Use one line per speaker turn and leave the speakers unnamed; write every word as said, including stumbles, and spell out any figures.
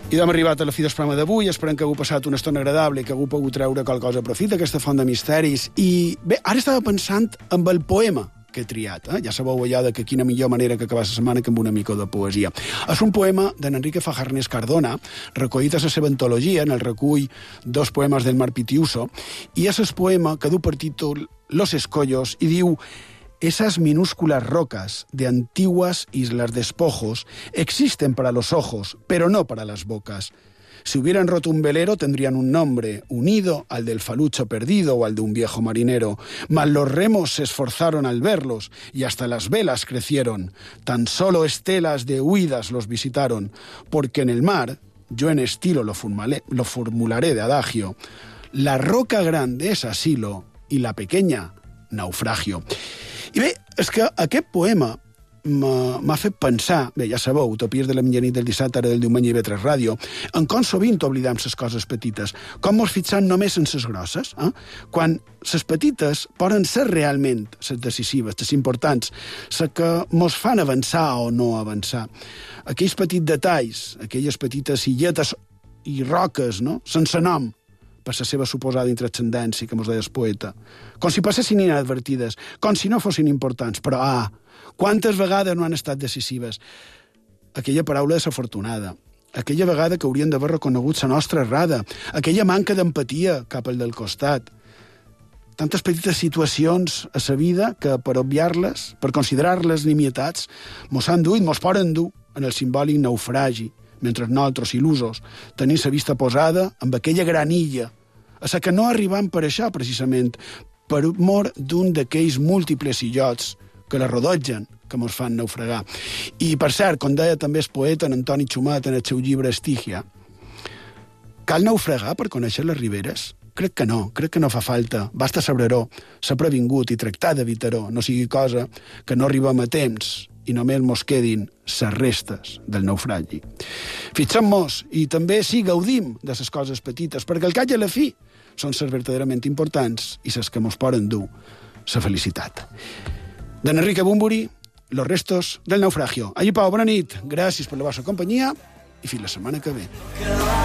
I hem arribat a la fi del programa d'avui, esperem que hagueu passat una estona agradable i que hagueu pogut treure qualcosa a profit d'aquesta font de misteris. I bé, ara estava pensant en el poema que he triat. Eh? Ja sabeu allò de que quina millor manera que acabar la setmana que amb una mica de poesia. És un poema d'en Enrique Fajarnés Cardona, recollit a la seva antologia, en el recull Dos poemes del Mar Pitiuso, i és el poema que du per títol Los Escollos i diu: esas minúsculas rocas de antiguas islas despojos existen para los ojos, pero no para las bocas. Si hubieran roto un velero, tendrían un nombre, unido al del falucho perdido o al de un viejo marinero. Mas los remos se esforzaron al verlos, y hasta las velas crecieron. Tan solo estelas de huidas los visitaron, porque en el mar, yo en estilo lo, formale, lo formularé de adagio, la roca grande es asilo y la pequeña, naufragio. I bé, és que aquest poema m'ha fet pensar, bé, ja sabeu, Utopies de la mitjanit del dissabte, ara del diumenge i ve tres ràdio, en com sovint oblidam les coses petites, com mos fixam només en les grosses, eh? Quan les petites poden ser realment les decisives, les importants, les que mos fan avançar o no avançar. Aquells petits detalls, aquelles petites illetes i roques, no?, sense nom, per la seva suposada intranscendència, que mos deia el poeta. Com si passessin inadvertides, com si no fossin importants, però, ah, quantes vegades no han estat decisives? Aquella paraula desafortunada, aquella vegada que hauríem d'haver reconegut la nostra errada, aquella manca d'empatia cap al del costat. Tantes petites situacions a la vida que, per obviar-les, per considerar-les nimietats, mos han duit, mos poden dur en el simbòlic naufragi, mentre nosaltres, il·lusos, tenim la vista posada amb aquella gran illa, a la que no arribam per això, precisament, per mor d'un d'aquells múltiples illots que la rodotgen, que mos fan naufragar. I, per cert, com deia també el poeta en Antoni Xumet en el seu llibre Estígia, cal naufragar per conèixer les riberes? Crec que no, crec que no fa falta. Basta saber-ho, ser previngut i tractar d'evitar-ho, no sigui cosa que no arribem a temps i només mos quedin les restes del naufragi. Fixem-nos i també sí gaudim de les coses petites, perquè al cap i a la fi són les verdaderament importants i les que mos poden dur la felicitat. D'en Enrique Bumburi, Los restos del naufragio. Allí, Pau, bona nit. Gràcies per la vostra companyia i fins la setmana que ve.